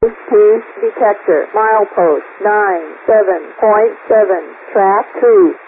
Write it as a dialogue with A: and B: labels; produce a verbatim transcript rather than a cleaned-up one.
A: Key detector, milepost nine seven point seven, track two.